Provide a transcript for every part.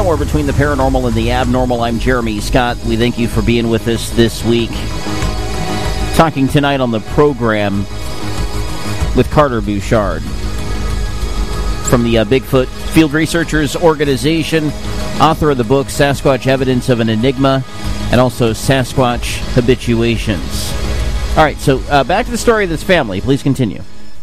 Somewhere between the paranormal and the abnormal, I'm Jeremy Scott. We thank you for being with us this week. Talking tonight on the program with Carter Bouchard from the Bigfoot Field Researchers Organization, author of the book Sasquatch Evidence of an Enigma, and also Sasquatch Habituations. All right, so back to the story of this family. Please continue.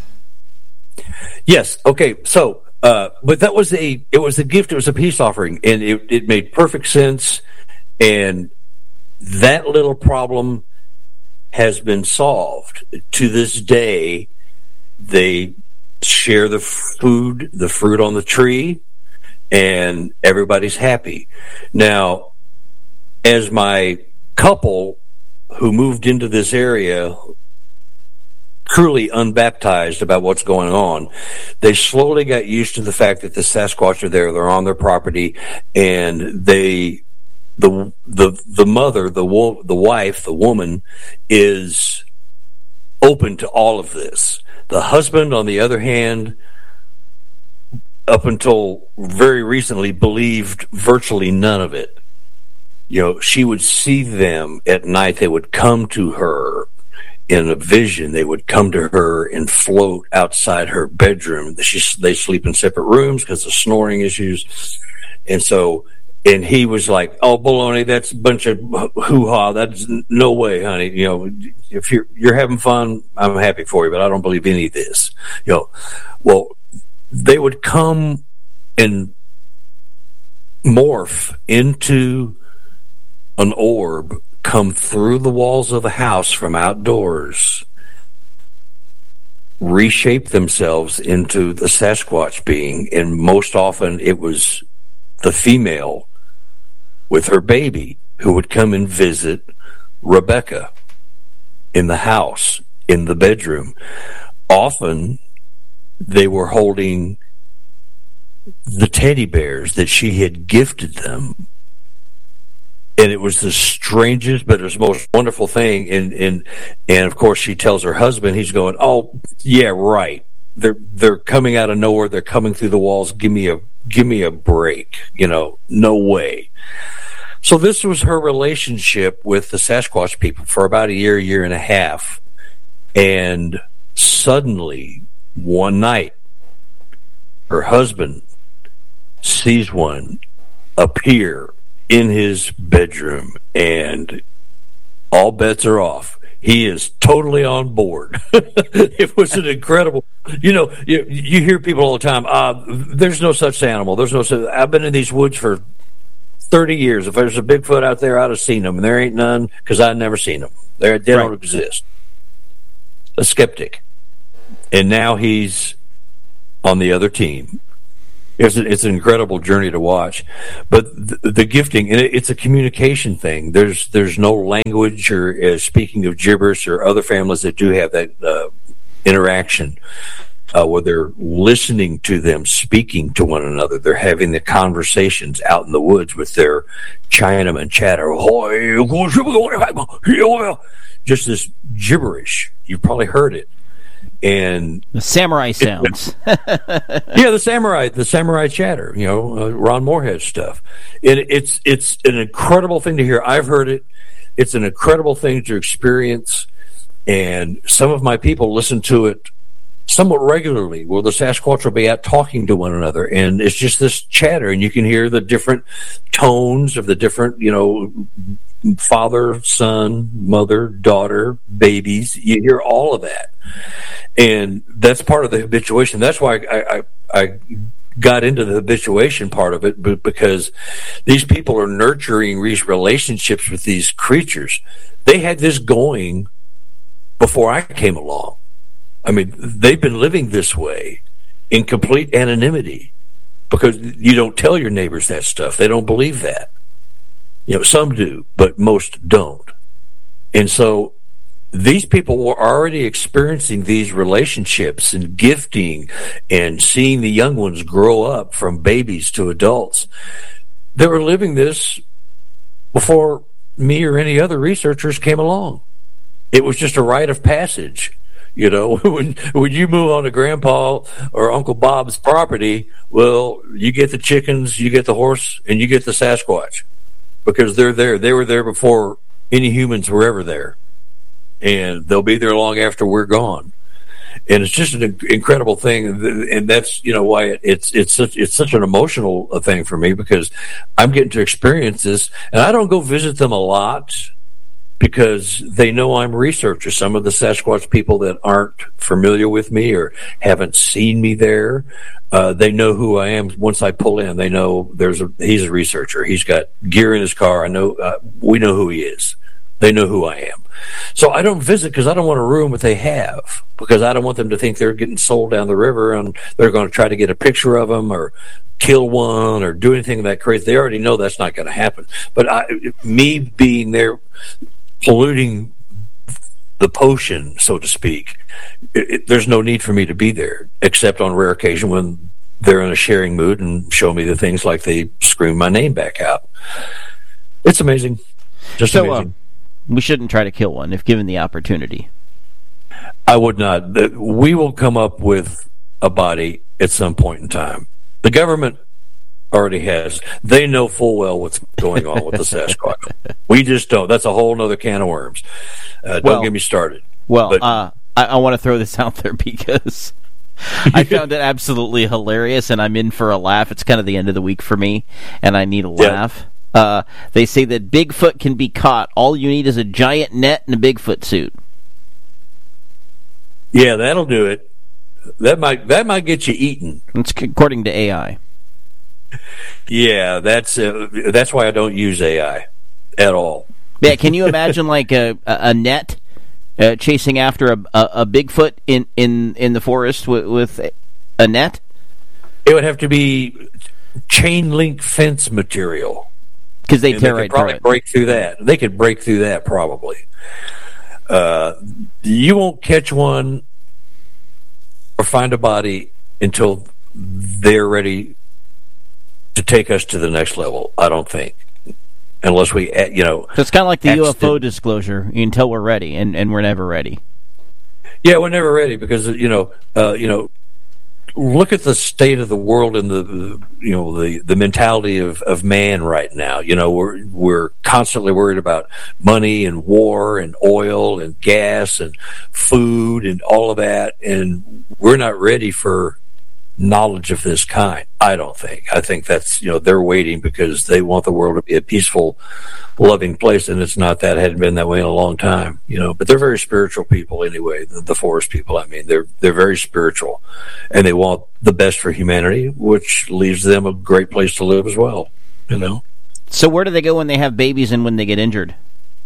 Yes. Okay. So, but it was a gift. It was a peace offering, and it made perfect sense. And that little problem has been solved. To this day, they share the fruit on the tree, and everybody's happy. Now, as my couple who moved into this area, truly unbaptized about what's going on, they slowly got used to the fact that the Sasquatch are there, they're on their property, and the mother, the wife, the woman, is open to all of this. The husband, on the other hand, up until very recently, believed virtually none of it. You know, she would see them at night. They would come to her in a vision. They would come to her and float outside her bedroom. They sleep in separate rooms because of snoring issues. And he was like, "Oh, baloney, that's a bunch of hoo-ha. That's no way, honey. You know, if you're having fun, I'm happy for you, but I don't believe any of this." You know, well, they would come and morph into an orb, come through the walls of the house from outdoors, reshape themselves into the Sasquatch being, and most often it was the female with her baby who would come and visit Rebecca in the house, in the bedroom. Often they were holding the teddy bears that she had gifted them. And it was the strangest, but it was the most wonderful thing. And of course, she tells her husband, he's going, "Oh, yeah, right. They're coming out of nowhere. They're coming through the walls. Give me a break. You know, no way." So this was her relationship with the Sasquatch people for about a year and a half. And suddenly, one night, her husband sees one appear in his bedroom, and all bets are off. He is totally on board. It was an incredible, you hear people all the time, there's no such animal. I've been in these woods for 30 years. If there's a Bigfoot out there, I'd have seen them, and there ain't none because I've never seen them. They don't exist. A skeptic. And now he's on the other team. It's an incredible journey to watch, but the gifting, and it's a communication thing. There's no language or speaking of gibberish, or other families that do have that interaction where they're listening to them speaking to one another. They're having the conversations out in the woods with their Chinaman chatter, just this gibberish. You've probably heard it. And the samurai sounds. Yeah, the samurai chatter, Ron Moorhead stuff. And it's an incredible thing to hear. I've heard it. It's an incredible thing to experience. And some of my people listen to it somewhat regularly, where the Sasquatch will be out talking to one another. And it's just this chatter, and you can hear the different tones of the different, father, son, mother, daughter, babies. You hear all of that. And that's part of the habituation. That's why I got into the habituation part of it, because these people are nurturing these relationships with these creatures. They had this going before I came along. I mean, they've been living this way in complete anonymity, because you don't tell your neighbors that stuff. They don't believe that. Some do, but most don't. And so these people were already experiencing these relationships and gifting and seeing the young ones grow up from babies to adults. They were living this before me or any other researchers came along. It was just a rite of passage. You know, when you move on to Grandpa or Uncle Bob's property, well, you get the chickens, you get the horse, and you get the Sasquatch, because they're there. They were there before any humans were ever there, and they'll be there long after we're gone. And it's just an incredible thing, and that's, you know, why it's such an emotional thing for me, because I'm getting to experience this, and I don't go visit them a lot, because they know I'm a researcher. Some of the Sasquatch people that aren't familiar with me or haven't seen me there, they know who I am. Once I pull in, they know he's a researcher. He's got gear in his car. I know, we know who he is. They know who I am. So I don't visit because I don't want to ruin what they have, because I don't want them to think they're getting sold down the river and they're going to try to get a picture of them or kill one or do anything that crazy. They already know that's not going to happen. But me being there, polluting the potion, so to speak, there's no need for me to be there, except on rare occasion when they're in a sharing mood and show me the things like they scream my name back out. It's amazing. Just amazing. We shouldn't try to kill one if given the opportunity. I would not. We will come up with a body at some point in time. The government already has. They know full well what's going on with the Sasquatch. We just don't. That's a whole other can of worms. Don't get me started. Well, I want to throw this out there because I found it absolutely hilarious, and I'm in for a laugh. It's kind of the end of the week for me, and I need a laugh. They say that Bigfoot can be caught. All you need is a giant net and a Bigfoot suit. Yeah, that'll do it. That might get you eaten. It's according to AI. Yeah, that's why I don't use AI at all. Yeah, can you imagine like a net chasing after a Bigfoot in the forest with a net? It would have to be chain link fence material. Because they tear right through it. Break through that. They could break through that probably. You won't catch one or find a body until they're ready to take us to the next level, I don't think. Unless we, So it's kind of like the UFO disclosure until we're ready, and we're never ready. Yeah, we're never ready because, look at the state of the world and the mentality of man right now. We're constantly worried about money and war and oil and gas and food and all of that, and we're not ready for knowledge of this kind. I don't think. I think that's they're waiting because they want the world to be a peaceful, loving place, and it's not that. It hadn't been that way in a long time. But they're very spiritual people anyway. The forest people. I mean, they're very spiritual, and they want the best for humanity, which leaves them a great place to live as well. So where do they go when they have babies and when they get injured?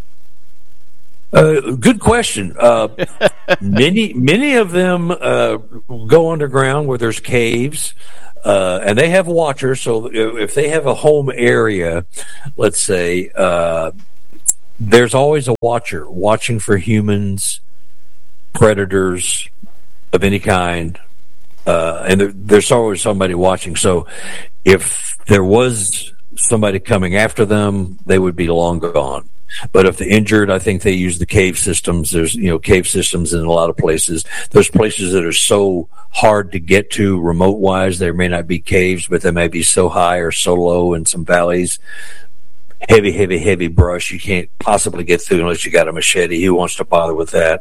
Good question. Many of them go underground where there's caves, and they have watchers. So if they have a home area, let's say, there's always a watcher watching for humans, predators of any kind, and there's always somebody watching. So if there was somebody coming after them, they would be long gone. But if they're injured, I think they use the cave systems. There's, cave systems in a lot of places. There's places that are so hard to get to remote-wise. There may not be caves, but they may be so high or so low in some valleys. Heavy brush. You can't possibly get through unless you got a machete. Who wants to bother with that?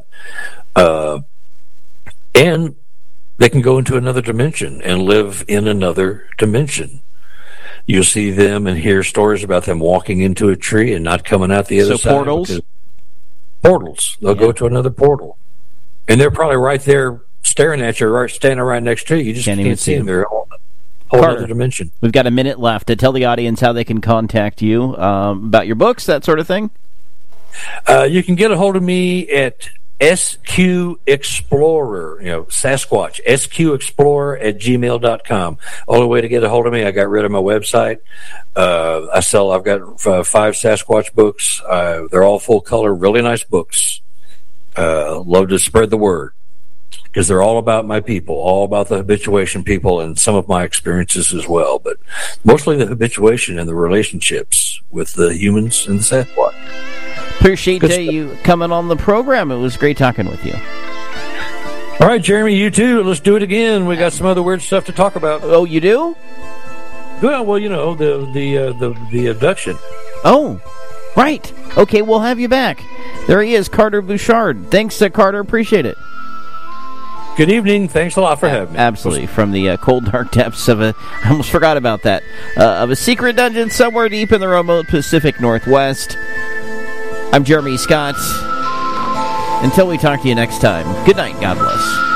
And they can go into another dimension and live in another dimension. You'll see them and hear stories about them walking into a tree and not coming out the other side. So portals? Portals. They'll go to another portal. And they're probably right there staring at you, standing right next to you. You just can't see them. They're a whole other dimension. We've got a minute left to tell the audience how they can contact you about your books, that sort of thing. You can get a hold of me at SQ Explorer, Sasquatch, SQ Explorer at gmail.com. Only way to get a hold of me, I got rid of my website. I've got 5 Sasquatch books. They're all full color, really nice books. Love to spread the word because they're all about my people, all about the habituation people and some of my experiences as well, but mostly the habituation and the relationships with the humans and the Sasquatch. Appreciate you coming on the program. It was great talking with you. All right, Jeremy, you too. Let's do it again. We got some other weird stuff to talk about. Oh, you do? Well, you know, the abduction. Oh, right. Okay, we'll have you back. There he is, Carter Bouchard. Thanks, Carter. Appreciate it. Good evening. Thanks a lot for having me. Absolutely. From the cold, dark depths of I almost forgot about that, of a secret dungeon somewhere deep in the remote Pacific Northwest. I'm Jeremy Scott. Until we talk to you next time, good night. God bless.